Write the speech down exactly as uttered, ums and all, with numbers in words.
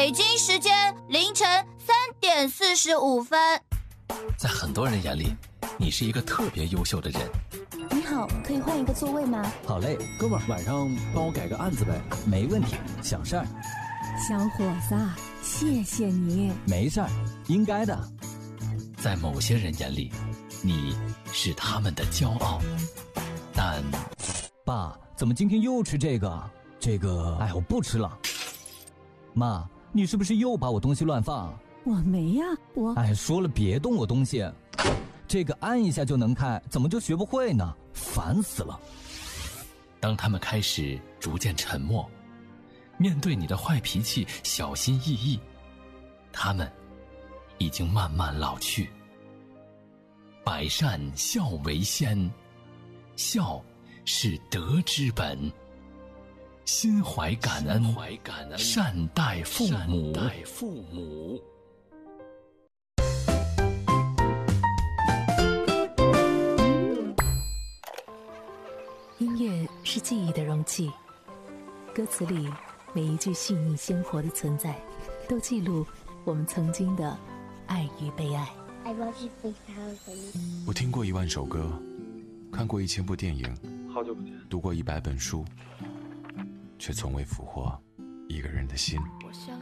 北京时间凌晨三点四十五分。 在很多人眼里，你是一个特别优秀的人。 你好，可以换一个座位吗？ 好嘞，哥们儿，晚上帮我改个案子呗。 没问题，小事儿。 小伙子，谢谢你。 没事儿，应该的。 在某些人眼里，你是他们的骄傲，但…… 爸，怎么今天又吃这个？这个……哎，我不吃了。妈，你是不是又把我东西乱放？ 我没呀，我…… 哎，说了别动我东西。这个按一下就能开，怎么就学不会呢？烦死了！ 当他们开始逐渐沉默，面对你的坏脾气小心翼翼，他们已经慢慢老去。百善孝为先，孝是德之本。心怀感恩，善待父母。 音乐是记忆的容器，歌词里每一句细腻鲜活的存在，都记录我们曾经的爱与被爱。 我听过一万首歌，看过一千部电影， 好久不见， 读过一百本书，却从未俘获一个人的心。 我想